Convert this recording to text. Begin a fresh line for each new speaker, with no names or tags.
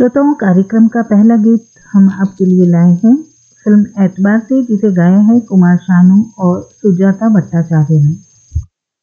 श्रोताओं, कार्यक्रम का पहला गीत हम आपके लिए लाए हैं फिल्म एतबार से, जिसे गाया है कुमार शानू और सुजाता भट्टाचार्य ने।